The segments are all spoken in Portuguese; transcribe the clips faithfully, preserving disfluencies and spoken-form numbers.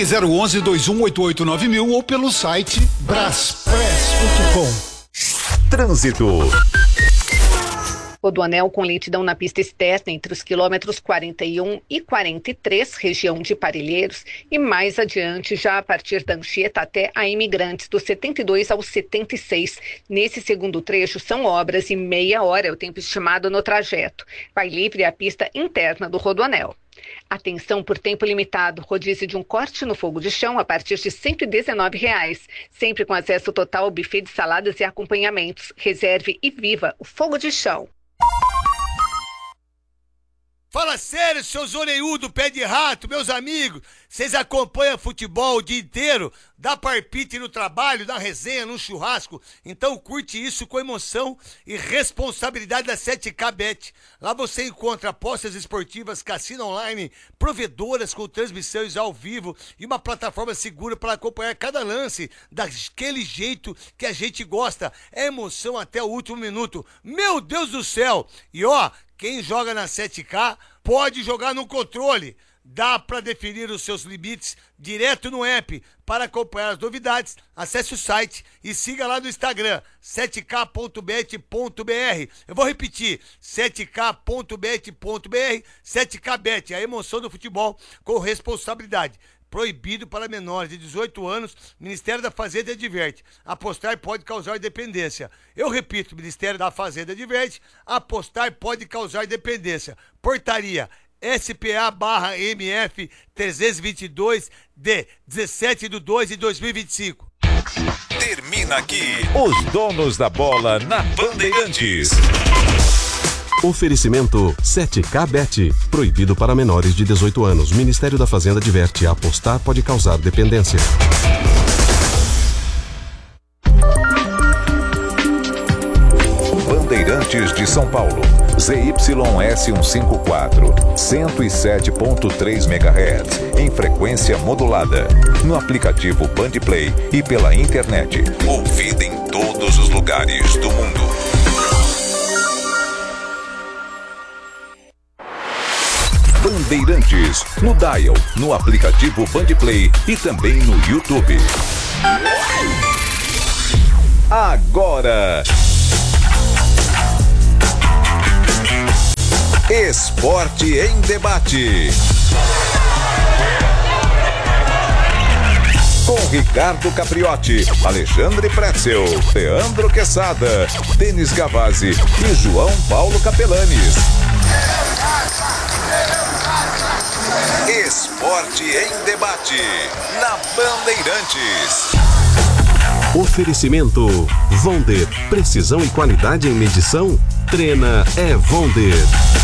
Ligue zero onze, dois um oito oito nove mil ou pelo site braspress ponto com. Trânsito. Rodoanel com lentidão na pista externa entre os quilômetros quarenta e um e quarenta e três, região de Parelheiros, e mais adiante, já a partir da Anchieta até a Imigrantes, do setenta e dois ao setenta e seis. Nesse segundo trecho, são obras e meia hora é o tempo estimado no trajeto. Vai livre a pista interna do Rodoanel. Atenção por tempo limitado, rodízio de um corte no fogo de chão a partir de cento e dezenove reais, sempre com acesso total ao buffet de saladas e acompanhamentos. Reserve e viva o fogo de chão. Fala sério, seus orelhudos, pé de rato, meus amigos. Vocês acompanham futebol o dia inteiro? Dá parpite no trabalho, na resenha, no churrasco? Então curte isso com emoção e responsabilidade da sete K Bet. Lá você encontra apostas esportivas, cassino online, provedoras com transmissões ao vivo e uma plataforma segura para acompanhar cada lance daquele jeito que a gente gosta. É emoção até o último minuto. Meu Deus do céu! E ó, quem joga na sete K pode jogar no controle. Dá para definir os seus limites direto no app. Para acompanhar as novidades, acesse o site e siga lá no Instagram, sete k ponto bet ponto b r. Eu vou repetir, sete k ponto bet ponto b r, sete K Bet, a emoção do futebol com responsabilidade. Proibido para menores de dezoito anos, Ministério da Fazenda adverte. Apostar pode causar dependência. Eu repito, Ministério da Fazenda adverte. Apostar pode causar dependência. Portaria S P A barra M F trezentos e vinte e dois de dezessete de dois de dois mil e vinte e cinco. Termina aqui os donos da bola na Bandeirantes. Oferecimento sete K Bet. Proibido para menores de dezoito anos. Ministério da Fazenda adverte. Apostar pode causar dependência. Bandeirantes de São Paulo. Z Y S cento e cinquenta e quatro, cento e sete ponto três megahertz, em frequência modulada. No aplicativo Bandplay e pela internet. Ouvida em todos os lugares do mundo. Bandeirantes, no Dial, no aplicativo Bandplay e também no YouTube. Agora, Esporte em Debate. Com Ricardo Capriotti, Alexandre Pretzel, Leandro Quesada, Denis Gavazzi e João Paulo Capelanes. Esporte em Debate, na Bandeirantes. Oferecimento Vonder. Precisão e qualidade em medição? Treina é Vonder.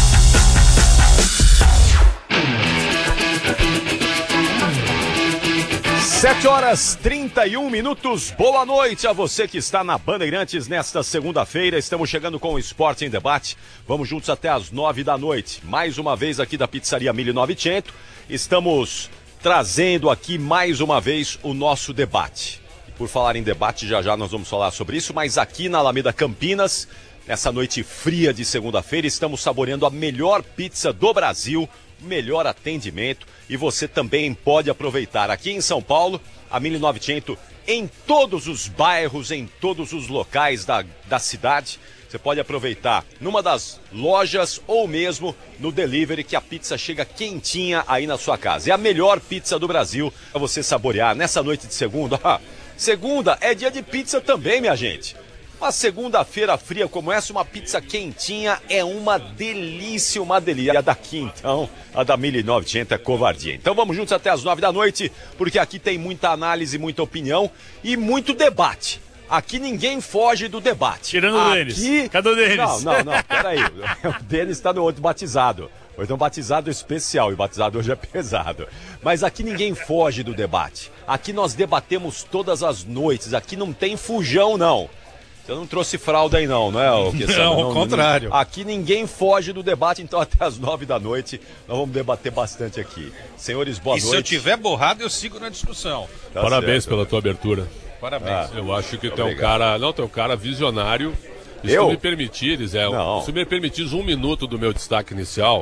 Sete horas trinta e um minutos. Boa noite a você que está na Bandeirantes nesta segunda-feira. Estamos chegando com o Esporte em Debate. Vamos juntos até as nove da noite. Mais uma vez aqui da Pizzaria mil e novecentos. Estamos trazendo aqui mais uma vez o nosso debate. Por falar em debate, já já nós vamos falar sobre isso, mas aqui na Alameda Campinas, nessa noite fria de segunda-feira, estamos saboreando a melhor pizza do Brasil, melhor atendimento, e você também pode aproveitar aqui em São Paulo, a mil e novecentos, em todos os bairros, em todos os locais da, da cidade. Você pode aproveitar numa das lojas ou mesmo no delivery, que a pizza chega quentinha aí na sua casa. É a melhor pizza do Brasil para você saborear nessa noite de segunda. Segunda é dia de pizza também, minha gente. Uma segunda-feira fria como essa, uma pizza quentinha é uma delícia, uma delícia. E a daqui então, a da mil e novecentos é covardia. Então vamos juntos até as nove da noite, porque aqui tem muita análise, muita opinião e muito debate. Aqui ninguém foge do debate. Tirando o Denis. Aqui... Cadê o Denis? Não, não, não, peraí. O Denis está no outro batizado. Hoje é um batizado especial e o batizado hoje é pesado. Mas aqui ninguém foge do debate. Aqui nós debatemos todas as noites. Aqui não tem fujão, não. Você não trouxe fralda aí não, não é? O que não, ao contrário. Aqui ninguém foge do debate, então até as nove da noite nós vamos debater bastante aqui. Senhores, boa e noite. E se eu tiver borrado, eu sigo na discussão. Tá Parabéns certo, pela tua abertura. Parabéns. Ah, eu acho que tu é um cara, não, tu é um cara visionário. Se eu? tu me permitires, é, não. se me permitires um minuto do meu destaque inicial,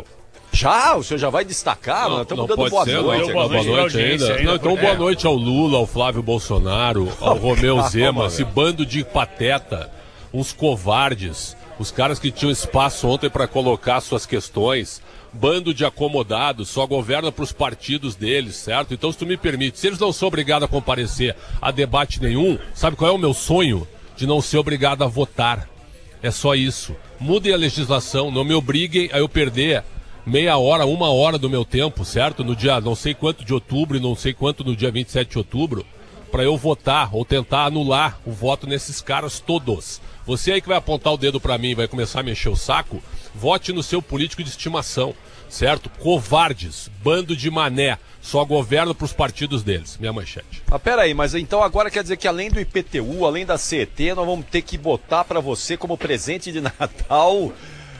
Já? O senhor já vai destacar? Não, Estamos não dando boa ser, noite. não, boa noite, boa noite ainda. ainda. Não, então, boa noite ao Lula, ao Flávio Bolsonaro, ao Romeu Zema, esse bando de pateta, uns covardes, os caras que tinham espaço ontem para colocar suas questões, bando de acomodados, só governa para os partidos deles, certo? Então, se tu me permite, se eles não são obrigados a comparecer a debate nenhum, sabe qual é o meu sonho? De não ser obrigado a votar. É só isso. Mudem a legislação, não me obriguem a eu perder meia hora, uma hora do meu tempo, certo? No dia não sei quanto de outubro e não sei quanto no dia vinte e sete de outubro, para eu votar ou tentar anular o voto nesses caras todos. Você aí que vai apontar o dedo para mim e vai começar a mexer o saco, vote no seu político de estimação, certo? Covardes, bando de mané, só governa para os partidos deles. Minha manchete. Ah, peraí, mas então agora quer dizer que além do I P T U, além da C E T, nós vamos ter que botar para você como presente de Natal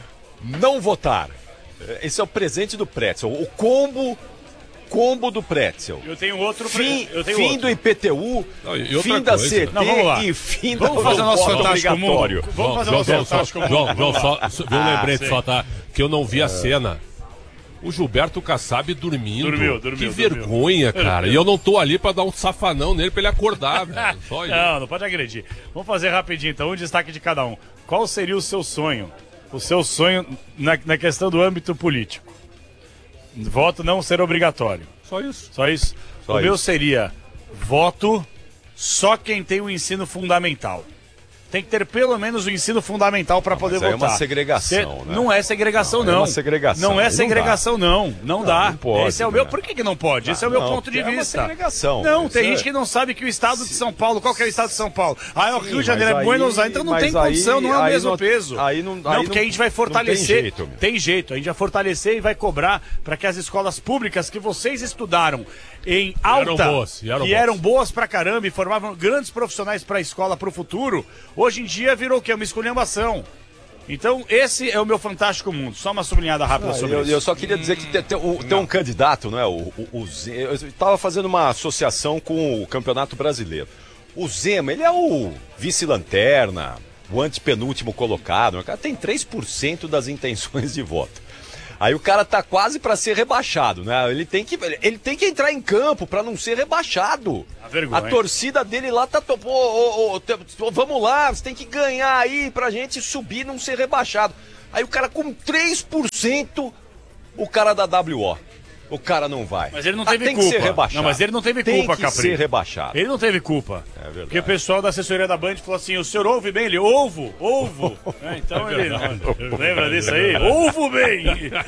não votar. Esse é o presente do Pretzel, o combo, combo do Pretzel. Eu tenho outro fim, eu tenho fim outro. do I P T U, não, fim da C E T não, vamos lá. e fim vamos do fazer nosso voto fantástico obrigatório. mundo. Vamos fazer João, nosso João, fantástico João, mundo. João, só, só, viu um Ah, lembrete sim. só, tá? Que eu não vi a cena. O Gilberto Kassab dormindo. Dormiu, dormiu, que dormiu. vergonha, cara. E eu não tô ali pra dar um safanão nele pra ele acordar, velho. Só isso. Não, não pode agredir. Vamos fazer rapidinho, então, um destaque de cada um. Qual seria o seu sonho? O seu sonho na, na questão do âmbito político? Voto não ser obrigatório. Só isso. Só isso? Só o isso. meu seria voto só quem tem o ensino fundamental. Tem que ter pelo menos o ensino fundamental para poder mas aí votar. é uma segregação, Cê- né? Não é segregação, Não, não. é uma segregação. Não é Aí não segregação, não. Não, Não, dá. não pode, Esse é o né? meu. Por que, que não pode? Esse é o meu não, ponto de é uma vista. segregação. Não, Isso tem é- gente que não sabe que o estado de São Paulo, qual que é o estado de São Paulo? Ah, é o Sim, Rio de Janeiro, é mas Buenos aí- Aires, então não mas tem condição, aí- não é o aí mesmo não- peso. aí não- aí não, porque não- a gente vai não tem fortalecer. jeito, meu. Tem jeito, a gente vai fortalecer e vai cobrar para que as escolas públicas que vocês estudaram em alta, eram boas, e eram que boas. eram boas pra caramba e formavam grandes profissionais pra escola, pro futuro, hoje em dia virou o quê? Uma esculhambação. Então, esse é o meu fantástico mundo. Só uma sublinhada rápida Ah, sobre eu, isso. eu só queria dizer que tem, tem, o- tem um candidato, não é? O, o, o Zema, eu estava fazendo uma associação com o Campeonato Brasileiro. O Zema, ele é o vice-lanterna, o antepenúltimo colocado. O cara tem três por cento das intenções de voto. Aí o cara tá quase para ser rebaixado, né? Ele tem que, ele tem que entrar em campo para não ser rebaixado. A vergonha. A torcida dele lá tá... Pô, ô, ô, te- vamos lá, você tem que ganhar aí pra gente subir e não ser rebaixado. Aí o cara com três por cento, o cara da W O. O cara não vai. Mas ele não Ah, teve tem culpa. que ser rebaixado. Não, mas ele não teve tem culpa, que Capri. ser rebaixado. Ele não teve culpa. É verdade. Porque o pessoal da assessoria da Band falou assim: o senhor ouve bem? Ele, ovo, ovo. É, então ele. Lembra disso aí? Ovo bem!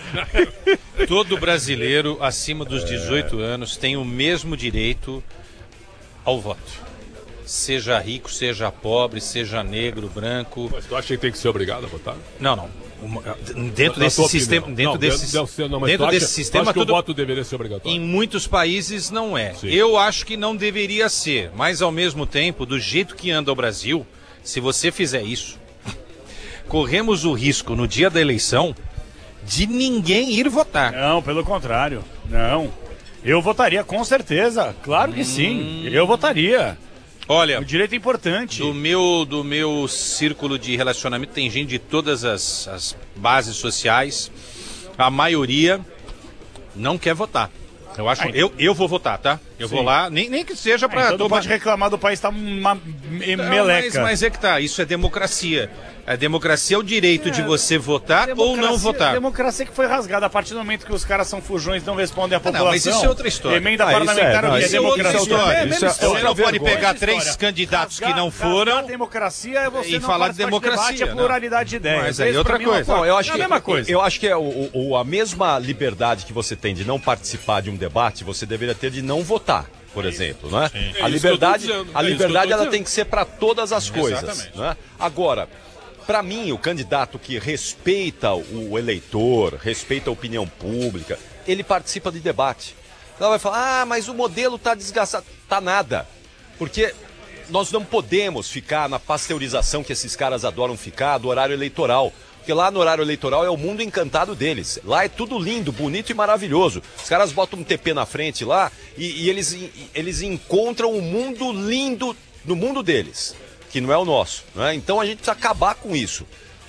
Todo brasileiro acima dos dezoito anos tem o mesmo direito ao voto. Seja rico, seja pobre, seja negro, branco. Mas tu acha que tem que ser obrigado a votar? Não, não. Uma- Dentro Na desse tua sistema, opinião. dentro Não, desse, deve ser- não, mas dentro tu desse acha- tu sistema acha que tudo, o voto deveria ser obrigatório? em muitos países não é. Sim. Eu acho que não deveria ser, mas ao mesmo tempo, do jeito que anda o Brasil, se você fizer isso, corremos o risco no dia da eleição de ninguém ir votar. Não, pelo contrário. Não. Eu votaria com certeza. Claro que sim. Eu votaria. Olha, O direito é importante. do meu, do meu círculo de relacionamento tem gente de todas as, as bases sociais. A maioria não quer votar. Eu acho, Ah, eu, eu vou votar, tá? Eu Sim. vou lá, nem, nem que seja Ah, para então não tomar. pode reclamar do país, tá uma me- Não, meleca. mas, mas é que tá, isso é democracia. A democracia é o direito de você votar ou não votar. Democracia que foi rasgada a partir do momento que os caras são fujões e não respondem à Ah, não, população. mas isso é outra história. Emenda Ah, isso parlamentar, é- não, o que é isso é outra democracia. história. É a mesma Isso é história. Você não pode vergonha. pegar Mesma três história. candidatos que Rasgar- não foram rasgar a democracia é você e não falar faz de parte do democracia, debate, é não. pluralidade de ideias. Mas aí Esse, outra pra mim, é uma coisa. Não, eu acho é que a mesma coisa. Eu acho que é o, o- a mesma liberdade que você tem de não participar de um debate, você deveria ter de não votar, por exemplo, né? É A isso que eu tô liberdade, dizendo, a é isso que eu liberdade tô ela dizendo. tem que ser para todas as coisas, Exatamente. né? Agora, para mim, o candidato que respeita o eleitor, respeita a opinião pública, ele participa de debate. Ela vai falar: "Ah, mas o modelo tá desgastado". Tá nada. Porque nós não podemos ficar na pasteurização que esses caras adoram ficar do horário eleitoral. Porque lá no horário eleitoral é o mundo encantado deles. Lá é tudo lindo, bonito e maravilhoso. Os caras botam um T P na frente lá e, e eles, e, eles encontram um mundo lindo no mundo deles, que não é o nosso, né? Então a gente precisa acabar com isso.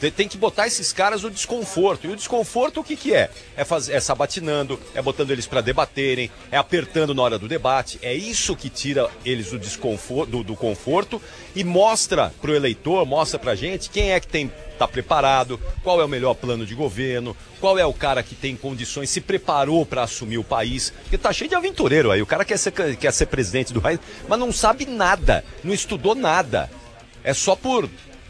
Tem que botar esses caras no desconforto. E o desconforto o que que é? É, fazer, é sabatinando, é botando eles para debaterem, é apertando na hora do debate. É isso que tira eles do desconforto, do, do conforto e mostra pro eleitor, mostra pra gente quem é que tem, tá preparado, qual é o melhor plano de governo, qual é o cara que tem condições, se preparou para assumir o país. Porque tá cheio de aventureiro aí. O cara quer ser, quer ser presidente do país, mas não sabe nada, não estudou nada. É só por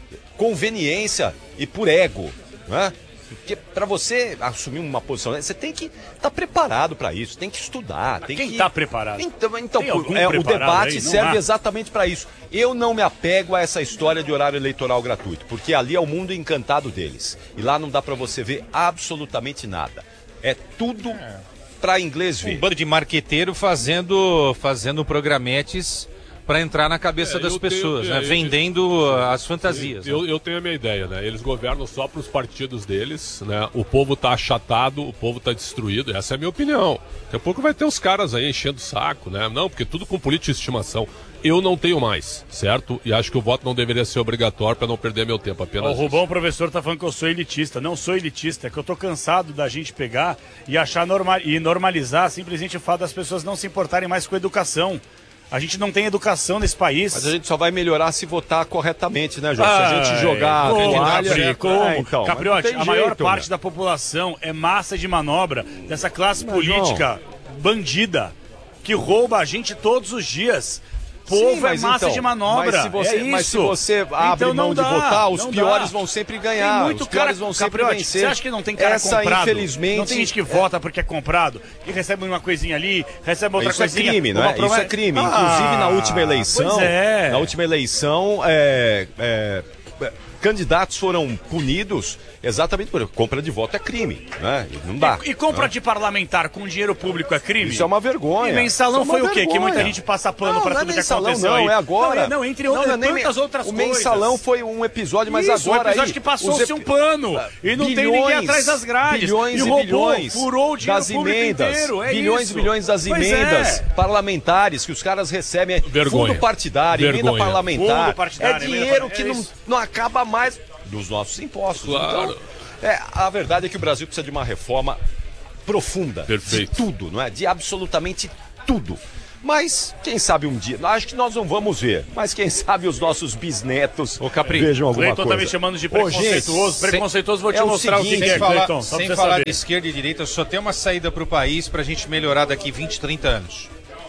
conveniência e por ego, né? Porque para você assumir uma posição, você tem que estar tá preparado para isso, tem que estudar. Tem quem que... está preparado? Então, então tem é, o debate aí? serve exatamente para isso. Eu não me apego a essa história de horário eleitoral gratuito, porque ali é o mundo encantado deles. E lá não dá para você ver absolutamente nada. É tudo é. para inglês ver. Um bando de marqueteiro fazendo, fazendo programetes para entrar na cabeça é, das pessoas, tenho, né? É, Vendendo tenho, as fantasias. Eu, né? eu tenho a minha ideia, né? Eles governam só para os partidos deles, né? O povo tá achatado, o povo tá destruído. Essa é a minha opinião. Daqui a pouco vai ter os caras aí enchendo o saco, né? Não, porque tudo com política de estimação. Eu não tenho mais, certo? E acho que o voto não deveria ser obrigatório para não perder meu tempo apenas. O Rubão, professor, tá falando que eu sou elitista. Não sou elitista, é que eu tô cansado da gente pegar e achar normal e normalizar simplesmente o fato das pessoas não se importarem mais com a educação. A gente não tem educação nesse país. Mas a gente só vai melhorar se votar corretamente, né, Jorge? Ah, se a gente jogar como, toalha... Capri, como? É, então, Capriotti, a maior jeito, parte né? da população é massa de manobra dessa classe mas política não. bandida que rouba a gente todos os dias. Povo Sim, é massa então, de manobra, mas se você, é isso. Mas se você abre então, mão dá, de votar, os piores dá. vão sempre ganhar, tem muito os piores cara, vão sempre Capriotti, vencer. Você acha que não tem cara Essa, comprado? Infelizmente, não tem gente que é... vota porque é comprado, que recebe uma coisinha ali, recebe outra isso coisinha. É crime, não é? Isso é crime. Ah, Inclusive, na última eleição, é. na última eleição, é, é, candidatos foram punidos exatamente por compra de voto é crime, né? Não dá. E, e compra né? de parlamentar com dinheiro público é crime? Isso é uma vergonha. E mensalão é foi o quê? Vergonha. Que muita gente passa pano para tudo é que aconteceu não, aí. é agora. Não, não entre não, outras, não, tantas nem, outras o coisas. O mensalão foi um episódio, mas Isso, agora um episódio aí, que passou-se um pano e não bilhões, tem ninguém atrás das grades. Bilhões e, e bilhões furou o dinheiro das emendas. Inteiro, é bilhões isso. e bilhões das pois emendas é. parlamentares que os caras recebem. Vergonha. Fundo partidário, Vergonha. emenda parlamentar. Fundo partidário, é dinheiro emenda, que é não, não acaba mais dos nossos impostos. Claro. Então, É, a verdade é que o Brasil precisa de uma reforma profunda. Perfeito. De tudo, não é? De absolutamente tudo. Mas, quem sabe um dia, acho que nós não vamos ver, mas quem sabe os nossos bisnetos Ô, Capri, vejam alguma Cleiton coisa. tá me chamando de preconceituoso. Ô, gente, preconceituoso, vou te é mostrar o, seguinte, o que é, falar, Cleiton. Só sem pra falar saber. de esquerda e direita, só tem uma saída para o país para a gente melhorar daqui vinte, trinta anos.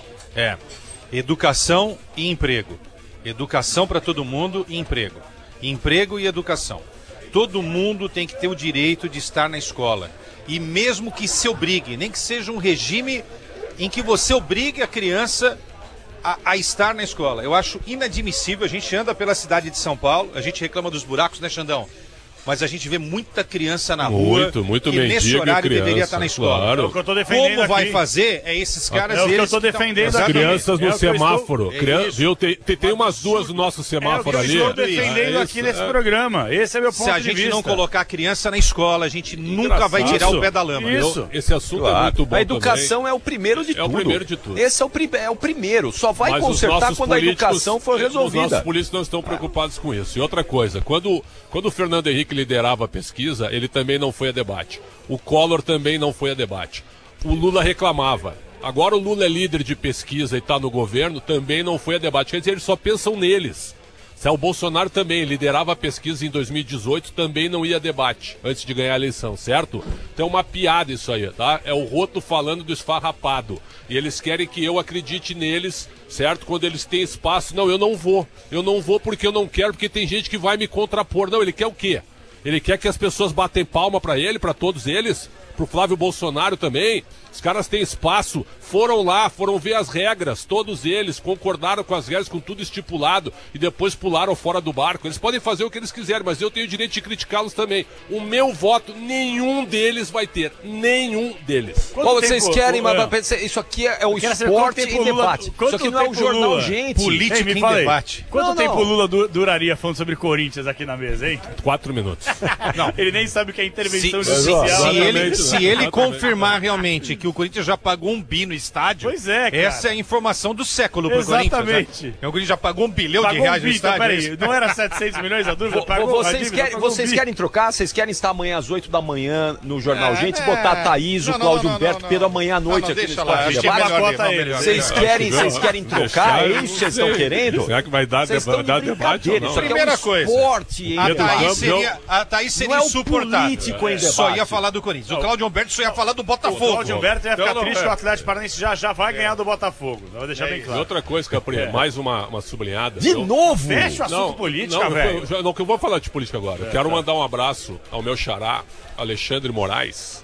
É, educação e emprego. Educação para todo mundo e emprego. Emprego e educação. Todo mundo tem que ter o direito de estar na escola. E mesmo que se obrigue, nem que seja um regime em que você obrigue a criança a, a estar na escola. Eu acho inadmissível. A gente anda pela cidade de São Paulo, a gente reclama dos buracos, né, Xandão? Mas a gente vê muita criança na rua muito, muito que nesse horário criança, deveria estar na escola. Claro. É o que eu tô defendendo Como vai aqui. fazer é esses caras... É o que eu eles tô defendendo tão... aqui. Crianças no É o que eu semáforo. estou- Crian... É isso. Viu? Tem, tem, tem umas duas no nosso É o que semáforo eu ali. estou defendendo É aqui isso, nesse é. programa. Esse é meu ponto Se a de gente vista. não colocar a criança na escola, a gente nunca vai tirar Isso. o pé da lama. Isso. Eu- Esse assunto Claro. é muito bom A educação também. é o primeiro de É tudo. o primeiro de tudo. Esse é o, pri- é o primeiro. Só vai Mas os consertar nossos quando a políticos- educação for Os resolvida. nossos políticos não estão preocupados com isso. E outra coisa, quando, quando o Fernando Henrique liderava a pesquisa, ele também não foi a debate. O Collor também não foi a debate. O Lula reclamava. Agora o Lula é líder de pesquisa e está no governo, também não foi a debate. Quer dizer, eles só pensam neles. O Bolsonaro também liderava a pesquisa em dois mil e dezoito, também não ia a debate antes de ganhar a eleição, certo? Então é uma piada isso aí, tá? É o Roto falando do esfarrapado. E eles querem que eu acredite neles, certo? Quando eles têm espaço. Não, eu não vou. Eu não vou porque eu não quero, porque tem gente que vai me contrapor. Não, ele quer o quê? Ele quer que as pessoas batem palma pra ele, pra todos eles, pro Flávio Bolsonaro também. Os caras têm espaço, foram lá, foram ver as regras, todos eles concordaram com as regras, com tudo estipulado, e depois pularam fora do barco. Eles podem fazer o que eles quiserem, mas eu tenho o direito de criticá-los também. O meu voto, nenhum deles vai ter. Nenhum deles. Quanto Qual vocês tempo, querem, mas é. Isso aqui é, é o esporte e Lula, debate. Isso aqui não é o jornal, Lula, gente. Política Ei, em falei, debate. Quanto não, tempo não. o Lula du duraria falando sobre Corinthians aqui na mesa, hein? Quatro minutos. Não. Ele nem sabe o que é intervenção Se- judicial. se ele- Exatamente. se se ele confirmar realmente que o Corinthians já pagou um bi no estádio, pois é, cara. Essa é a informação do século pro Exatamente. Corinthians. Né? O Corinthians já pagou um bilhão pagou de reais um no bi, então, estádio. peraí, não era setecentos milhões a dúvida? Pagou, vocês a dívida, querem, pagou vocês um bi. querem trocar? Vocês querem estar amanhã às oito da manhã no Jornal É, Gente, é. botar a Thaís, Não, o não, Cláudio não, Humberto, não, não. Pedro amanhã à noite Não, não, aqui no deixa lá, Esporte acho que é Debate? melhor, Bota melhor. Vocês querem, vocês querem trocar? É isso que vocês estão querendo? Será que vai dar, Vocês vai estão dar de debate ou brincadeira, não? isso aqui é um Primeira coisa, esporte. A Pedro Thaís Campos, seria, a Thaís seria Não é o insuportável. político em Só debate. ia falar do Corinthians. O Cláudio Humberto só ia falar do O Botafogo. Cláudio Humberto ia ficar Não, não, triste é. que o Atlético Paranaense já, já vai ganhar do Botafogo. Vou deixar bem E claro. outra coisa, Capri, mais uma, uma sublinhada. De Eu- novo? Fecha o assunto Não, política, não, velho. eu- eu- Não, que eu vou falar de política agora. Eu quero mandar um abraço ao meu xará, Alexandre Moraes.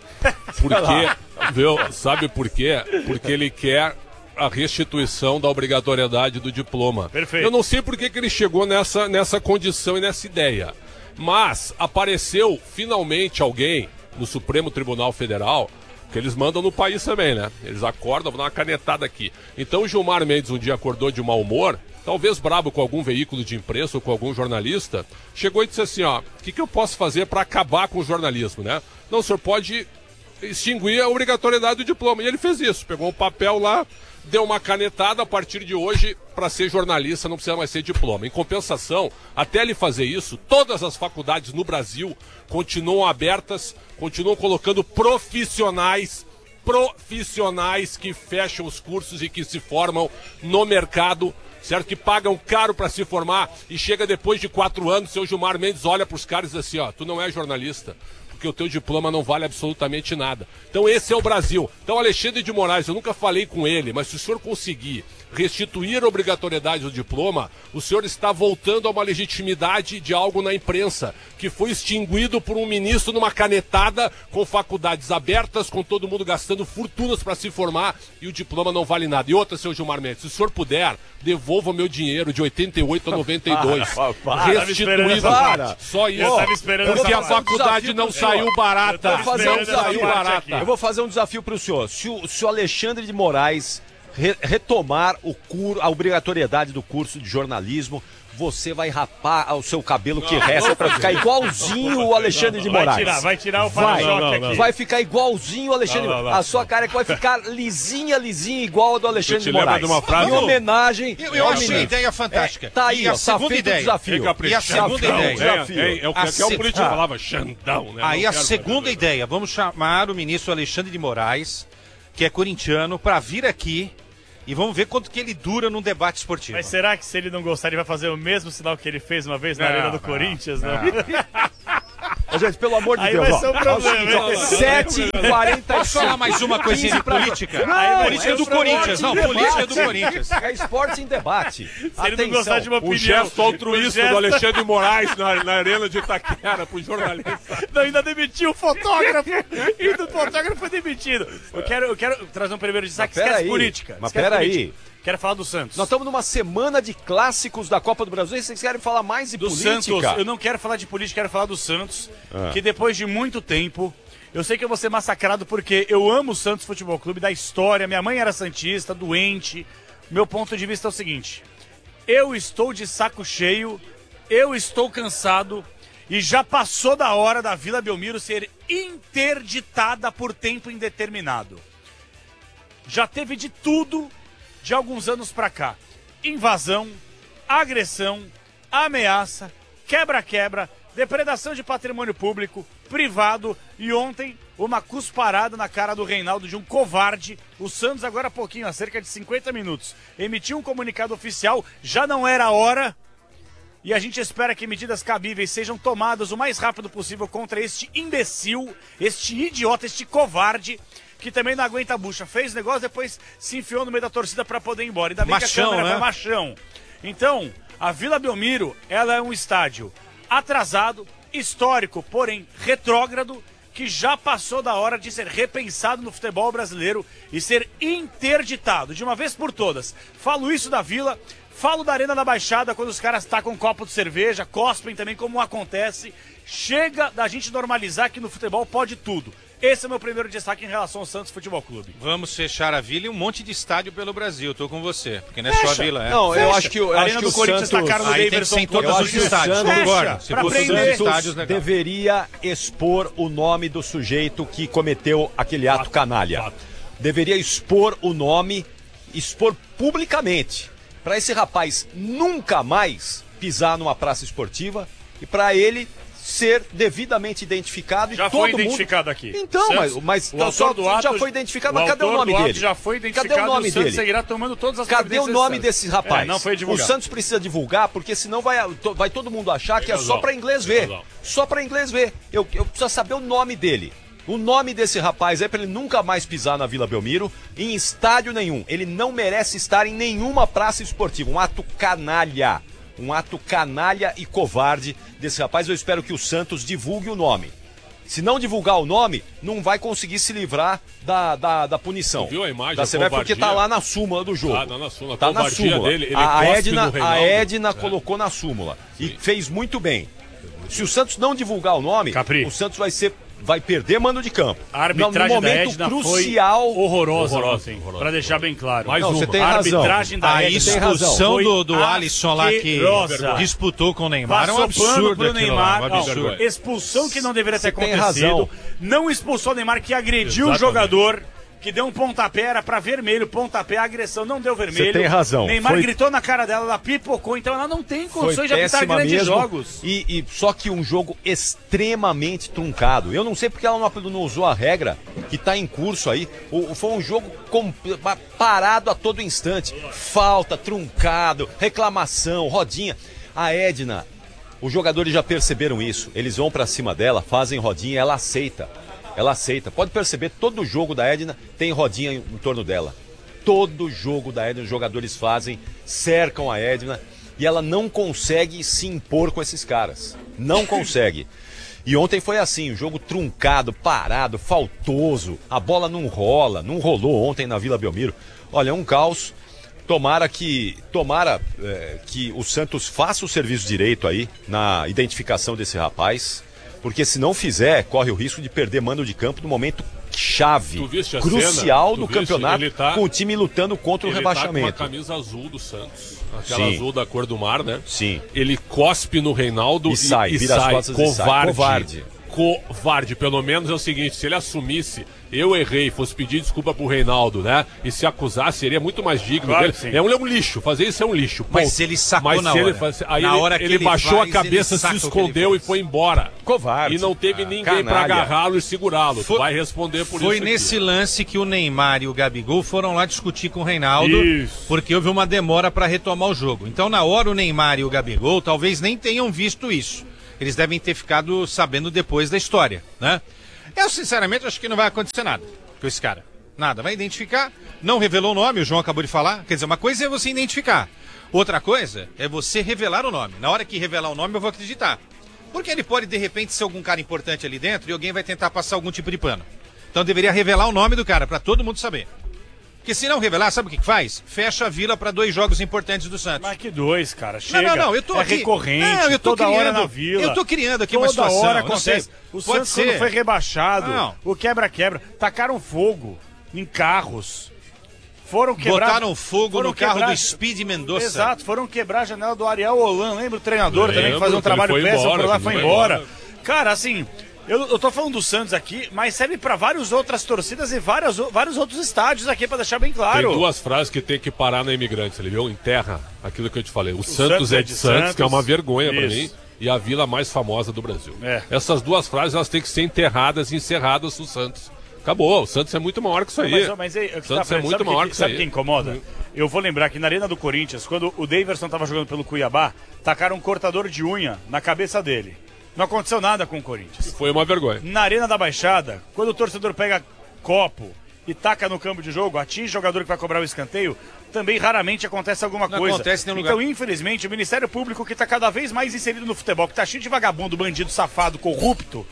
Porque, viu, sabe por quê? Porque ele quer a restituição da obrigatoriedade do diploma. Perfeito. Eu não sei por que, que ele chegou nessa, nessa condição e nessa ideia. Mas apareceu finalmente alguém no Supremo Tribunal Federal, que eles mandam no país também, né? Eles acordam, vão dar uma canetada aqui. Então o Gilmar Mendes um dia acordou de mau humor, talvez brabo com algum veículo de imprensa ou com algum jornalista, chegou e disse assim, ó, o que, que eu posso fazer para acabar com o jornalismo, né? Não, o senhor pode extinguir a obrigatoriedade do diploma. E ele fez isso, pegou um papel lá, deu uma canetada, a partir de hoje, para ser jornalista não precisa mais ser diploma. Em compensação, até ele fazer isso, todas as faculdades no Brasil continuam abertas, continuam colocando profissionais, profissionais que fecham os cursos e que se formam no mercado, certo? Que pagam caro para se formar e chega depois de quatro anos, seu Gilmar Mendes olha para os caras e diz assim, ó, tu não é jornalista, porque o teu diploma não vale absolutamente nada. Então esse é o Brasil. Então Alexandre de Moraes, eu nunca falei com ele, mas se o senhor conseguir restituir a obrigatoriedade do diploma, o senhor está voltando a uma legitimidade de algo na imprensa, que foi extinguido por um ministro numa canetada, com faculdades abertas, com todo mundo gastando fortunas para se formar, e o diploma não vale nada. E outra, seu Gilmar Mendes, se o senhor puder, devolva o meu dinheiro de oitenta e oito a noventa e dois. Restituído. Para. Só isso. Eu tava esperando Porque essa a parte. faculdade não saiu barata. Eu tava Fazer um esperando essa desafio parte barata. aqui. Eu vou fazer um desafio para o senhor. Se o, se o Alexandre de Moraes re- retomar o cur, a obrigatoriedade do curso de jornalismo, você vai rapar o seu cabelo que resta para ficar igualzinho o Alexandre de Vai Moraes. tirar, vai tirar o Vai, para-choque aqui. vai ficar igualzinho o Alexandre. Não, não, não. A sua cara é que vai ficar lisinha, lisinha, igual a do Alexandre te de lembra Moraes. de uma frase? Em homenagem. Eu, eu ao achei a menino. ideia fantástica. É, tá aí, e a ó, tá segunda feito o ideia. desafio. E a segunda Desafio. ideia. Desafio. É, é, é o que, A que é o se- político ah. falava, Xandão, né? Aí Não a quero segunda fazer. ideia, vamos chamar o ministro Alexandre de Moraes, que é corintiano, para vir aqui e vamos ver quanto que ele dura num debate esportivo. Mas será que se ele não gostar, ele vai fazer o mesmo sinal que ele fez uma vez na Não, Arena do não, Corinthians? Não. Ô, gente, pelo amor de Aí Deus, vai ó. ser um problema, Ó, hein? sete e quarenta e Posso falar mais uma coisinha de política? Não, Aí vai política ser do um problema. Corinthians, não, Esporte em política do debate. Corinthians. É esporte em debate. Se ele não gostar de uma O opinião... gesto altruísta o gesto- do Alexandre de Moraes na, na arena de Itaquera pro jornalista. Não, ainda demitiu o fotógrafo. E o fotógrafo foi demitido. Eu quero, eu quero trazer um primeiro destaque. Mas pera Esquece aí. política. Mas esquece pera aí. política. Quero falar do Santos. Nós estamos numa semana de clássicos da Copa do Brasil e vocês querem falar mais de do política? Santos. Eu não quero falar de política, quero falar do Santos. Ah. Que depois de muito tempo... Eu sei que eu vou ser massacrado porque eu amo o Santos Futebol Clube, da história. Minha mãe era santista, doente. Meu ponto de vista é o seguinte. Eu estou de saco cheio, eu estou cansado e já passou da hora da Vila Belmiro ser interditada por tempo indeterminado. Já teve de tudo de alguns anos pra cá. Invasão, agressão, ameaça, quebra-quebra, depredação de patrimônio público, privado e ontem uma cusparada na cara do Reinaldo de um covarde. O Santos agora há pouquinho, há cerca de cinquenta minutos, emitiu um comunicado oficial, já não era a hora e a gente espera que medidas cabíveis sejam tomadas o mais rápido possível contra este imbecil, este idiota, este covarde que também não aguenta a bucha. Fez negócio, depois se enfiou no meio da torcida para poder ir embora. Ainda bem Machão, que a câmera né? foi machão. Então, a Vila Belmiro, ela é um estádio atrasado, histórico, porém retrógrado, que já passou da hora de ser repensado no futebol brasileiro e ser interditado de uma vez por todas. Falo isso da Vila, falo da Arena da Baixada, quando os caras tacam um copo de cerveja, cospem também, como acontece. Chega da gente normalizar que no futebol pode tudo. Esse é o meu primeiro destaque em relação ao Santos Futebol Clube. Vamos fechar a Vila e um monte de estádio pelo Brasil. Tô com você. Porque não é Fecha. só a Vila, é. Não, Fecha. eu acho que, eu a acho que do o Corinthians Santos... tacaram no Aí tem que Daverson ser em todos todos os os estádios. estádios, Fecha, concordo. Se pra fosse prender. nos estádios, legal. deveria expor o nome do sujeito que cometeu aquele ato Fato, canalha. fato. Deveria expor o nome, expor publicamente, para esse rapaz nunca mais pisar numa praça esportiva e para ele ser devidamente identificado. Já e foi todo identificado mundo... aqui. Então, Santos, mas, mas o tá, autor só, do ato já foi identificado, o mas cadê o autor nome do ato dele? já foi identificado. Cadê o nome o Santos dele? seguirá tomando todas as Cadê o providências nome necessárias. desse rapaz? É, não foi O divulgado. Santos precisa divulgar, porque senão vai, vai todo mundo achar que é só para inglês ver. Só para inglês ver. Eu, eu preciso saber o nome dele. O nome desse rapaz é para ele nunca mais pisar na Vila Belmiro, em estádio nenhum. Ele não merece estar em nenhuma praça esportiva. Um ato canalha. Um ato canalha e covarde desse rapaz. Eu espero que o Santos divulgue o nome. Se não divulgar o nome, não vai conseguir se livrar da, da, da punição. Viu a imagem? Da A C B F, porque covardia? tá lá na súmula do jogo. Ah, tá na súmula. A Tá na covardia súmula. dele, ele a, cospe Edna, no Reinaldo. a Edna É. colocou na súmula. E fez muito bem. Se o Santos não divulgar o nome, Capri. o Santos vai ser... vai perder mando de campo. A arbitragem no momento da Edna crucial, foi horrorosa, Horrorosa, ontem, horrorosa. pra deixar bem claro. Mais Não, uma. você tem a razão. arbitragem da A Edna expulsão foi do, do Alisson lá que asquerosa. disputou com o Neymar é um Passou pano absurdo pro aquilo Neymar. lá, um Não, absurdo. expulsão que não deveria ter Você tem acontecido. razão. Não expulsou o Neymar, que agrediu Exatamente. o jogador, que deu um pontapé, era pra vermelho, pontapé, agressão, não deu vermelho. Você tem razão. Neymar Foi- gritou na cara dela, ela pipocou, então ela não tem foi condições de arbitrar péssima grandes mesmo. jogos. E, e só que um jogo extremamente truncado. Eu não sei porque ela não, não usou a regra que está em curso aí. O, foi um jogo com, parado a todo instante. Falta, truncado, reclamação, rodinha. A Edna, os jogadores já perceberam isso. Eles vão para cima dela, fazem rodinha, ela aceita. Ela aceita. Pode perceber, todo jogo da Edna tem rodinha em, em torno dela. Todo jogo da Edna os jogadores fazem, cercam a Edna e ela não consegue se impor com esses caras. Não consegue. E ontem foi assim, o jogo truncado, parado, faltoso. A bola não rola, não rolou ontem na Vila Belmiro. Olha, é um caos. Tomara que, tomara, é, que o Santos faça o serviço direito aí na identificação desse rapaz. Porque se não fizer, corre o risco de perder mando de campo no momento chave, Tu viste a crucial cena? do Tu viste? campeonato, Ele tá- com o time lutando contra o Ele tá com rebaixamento. a camisa azul do Santos. Aquela Sim. azul da cor do mar, né? Sim. Ele cospe no Reinaldo E e, sai, e vira as sai. costas e sai. Covarde. Covarde. Covarde. Pelo menos é o seguinte, se ele assumisse, eu errei, fosse pedir desculpa pro Reinaldo, né? E se acusasse, seria muito mais digno Claro dele. que sim. É um, é um lixo, fazer isso é um lixo. Mas ponto. se ele sacou Mas na se ele hora. faz- aí Na ele, hora que ele ele baixou faz, a cabeça, ele se saca o que escondeu ele e foi embora. Covarde. E não teve ninguém pra canalha. agarrá-lo e segurá-lo. Foi- Tu vai responder por Foi isso nesse aqui. lance que o Neymar e o Gabigol foram lá discutir com o Reinaldo, Isso. porque houve uma demora para retomar o jogo. Então, na hora, o Neymar e o Gabigol talvez nem tenham visto isso. Eles devem ter ficado sabendo depois da história, né? Eu, sinceramente, acho que não vai acontecer nada com esse cara. Nada. Vai identificar, não revelou o nome, o João acabou de falar. Quer dizer, uma coisa é você identificar. Outra coisa é você revelar o nome. Na hora que revelar o nome, eu vou acreditar. Porque ele pode, de repente, ser algum cara importante ali dentro e alguém vai tentar passar algum tipo de pano. Então deveria revelar o nome do cara, pra todo mundo saber. Porque se não revelar, sabe o que que faz? Fecha a Vila pra dois jogos importantes do Santos. Mas que dois, cara. Chega. Não, não, não, eu tô é aqui. recorrente, Não, eu tô toda criando, hora na Vila. eu tô criando aqui toda uma situação. hora eu não sei. acontece. O Pode Santos, ser. quando foi rebaixado, Não. o quebra-quebra, tacaram fogo em carros. Foram quebrar... Botaram fogo foram no carro quebrar- do Speed Mendonça. Exato, foram quebrar a janela do Ariel Holan. Lembra o treinador também, que Lembro, fazia um que ele trabalho foi péssimo embora, por lá, que foi foi embora. embora. Cara, assim... Eu, eu tô falando do Santos aqui, mas serve pra várias outras torcidas e várias, o- vários outros estádios aqui, pra deixar bem claro. Tem duas frases que tem que parar na Imigrantes, ele viu? Enterra aquilo que eu te falei. O, Santos, Santos é de Santos, que é uma vergonha pra Isso. mim, e a vila mais famosa do Brasil. É. Essas duas frases, elas têm que ser enterradas e encerradas no Santos. Acabou, o Santos é muito maior que isso aí. Mas, mas, aí, o Santos tá, é muito sabe maior que, que isso sabe aí. quem incomoda? Eu vou lembrar que na Arena do Corinthians, quando o Daverson tava jogando pelo Cuiabá, tacaram um cortador de unha na cabeça dele. Não aconteceu nada com o Corinthians. Foi uma vergonha. Na Arena da Baixada, quando o torcedor pega copo e taca no campo de jogo, atinge o jogador que vai cobrar o escanteio, também raramente acontece alguma Não coisa. acontece em nenhum então, lugar. infelizmente, o Ministério Público, que está cada vez mais inserido no futebol, que está cheio de vagabundo, bandido, safado, corrupto,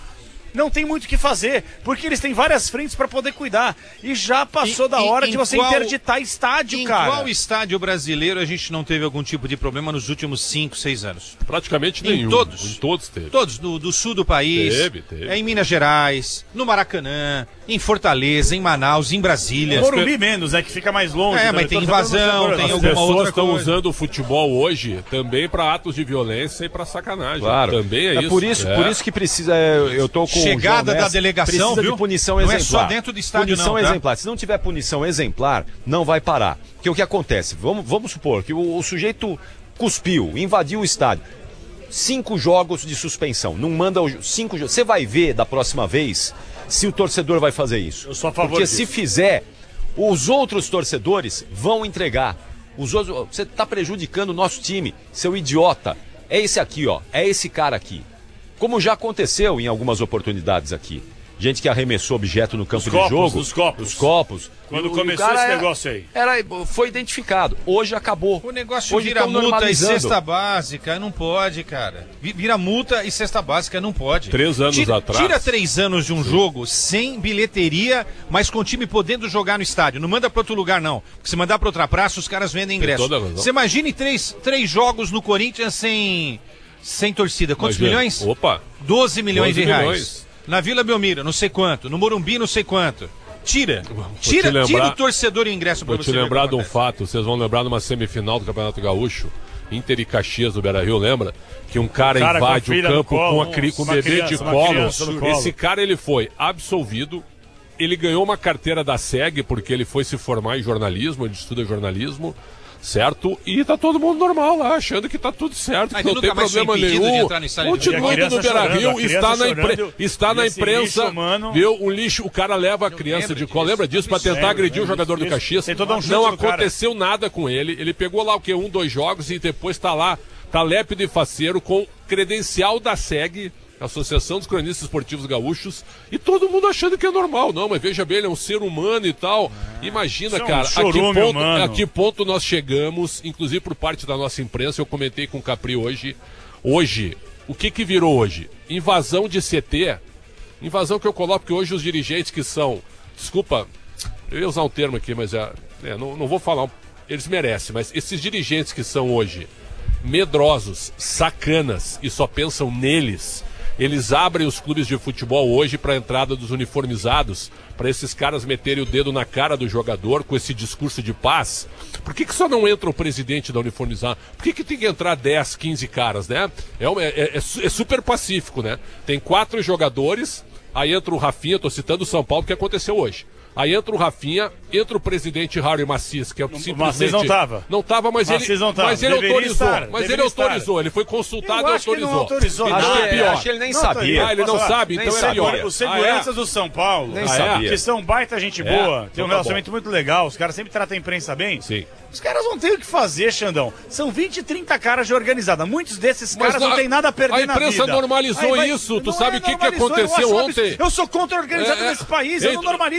não tem muito o que fazer, porque eles têm várias frentes para poder cuidar. E já passou e, da hora e, de você qual, interditar estádio, em cara. Em qual estádio brasileiro a gente não teve algum tipo de problema nos últimos cinco, seis anos? Praticamente em nenhum. Todos. Em todos teve. Todos, do, do sul do país. Teve, teve. É em Minas Gerais, no Maracanã, em Fortaleza, em Manaus, em Brasília. Morumbi menos, né? Que fica mais longe. É, mas tem invasão, tem alguma outra coisa. As pessoas estão usando o futebol hoje também para atos de violência e para sacanagem. Claro. Também é, é isso. Por isso, é. por isso que precisa, eu tô com chegada o João da delegação, precisa viu? de punição não exemplar. É só dentro do estádio punição não, tá? exemplar. Se não tiver punição exemplar, não vai parar. Porque o que acontece? Vamos, vamos supor que o, o sujeito cuspiu, invadiu o estádio. Cinco jogos de suspensão. Não manda o, cinco jogos. Você vai ver da próxima vez se o torcedor vai fazer isso. Eu sou a favor Porque disso. se fizer, os outros torcedores vão entregar. Os outros, você está prejudicando o nosso time, seu idiota. É esse aqui, ó. É esse cara aqui. Como já aconteceu em algumas oportunidades aqui. Gente que arremessou objeto no campo os copos, de jogo. Os copos. Os copos. Quando e, começou e esse era, negócio aí. Era, foi identificado. Hoje acabou. O negócio Hoje vira multa e cesta cesta básica, não pode, cara. Vira multa e cesta básica, não pode. Três anos tira, atrás. Tira três anos de um Sim. jogo sem bilheteria, mas com o time podendo jogar no estádio. Não manda pra outro lugar, não. Porque se mandar pra outra praça, os caras vendem ingresso. Você imagine três, três jogos no Corinthians sem, sem torcida. Quantos Imagina. milhões? Opa. doze milhões de reais. Milhões. Na Vila Belmiro, não sei quanto. No Morumbi, não sei quanto. Tira. Tira, lembrar, tira o torcedor e ingresso pra você. Vou te lembrar de um fato. Vocês vão lembrar numa semifinal do Campeonato Gaúcho, Inter e Caxias do Beira-Rio, lembra? Que um cara, cara invade o campo com, uma, com um bebê criança, de colo. colo. Esse cara, ele foi absolvido. Ele ganhou uma carteira da S E G, porque ele foi se formar em jornalismo, ele estuda jornalismo. Certo? E tá todo mundo normal lá, achando que tá tudo certo, que Mas não tem problema nenhum. Continua indo no Beira-Rio, está, na, impre... está na imprensa, lixo, viu? O lixo, o cara leva a criança de cola, lembra disso, pra tentar agredir o jogador do Caxias. Um não aconteceu nada com ele. Ele pegou lá o que? Um, dois jogos e depois tá lá, tá lépido e faceiro com credencial da S E G. Associação dos Cronistas Esportivos Gaúchos, e todo mundo achando que é normal. Não, mas veja bem, ele é um ser humano e tal. Ah, Imagina, é um cara, a que, ponto, a que ponto nós chegamos, inclusive por parte da nossa imprensa, eu comentei com o Capri hoje. Hoje, o que que virou hoje? Invasão de C T. Invasão que eu coloco, que hoje os dirigentes que são, desculpa, eu ia usar um termo aqui, mas é, é, não, não vou falar, eles merecem, mas esses dirigentes que são hoje medrosos, sacanas e só pensam neles. Eles abrem os clubes de futebol hoje para a entrada dos uniformizados, para esses caras meterem o dedo na cara do jogador com esse discurso de paz. Por que que só não entra o presidente da uniformizada? Por que que tem que entrar dez, quinze caras, né? É, é, é, é super pacífico, né? Tem quatro jogadores, aí entra o Rafinha, estou citando o São Paulo, que aconteceu hoje. Aí entra o Rafinha, entra o presidente Harry Macias, que é o que simplesmente... Macias não estava. Não estava, mas ele, não tava. mas ele autorizou. Estar, mas ele autorizou, estar. ele foi consultado e autorizou. Não autorizou. Acho, que, é, acho que ele nem não, sabia. Ah, ele não sabe, nem então sabia. é pior. Os seguranças ah, é? do São Paulo, nem ah, sabia. que são baita gente boa, é? tem então um tá relacionamento muito legal, os caras sempre tratam a imprensa bem. Sim. Os caras não têm o que fazer, Xandão. São vinte, trinta caras de organizada. Muitos desses Mas caras não, não têm nada a perder na vida. A imprensa normalizou vai, isso. Tu não sabe o é que, que aconteceu eu ontem? Eu sou contra a organizada é, desse país, eu não normalizo.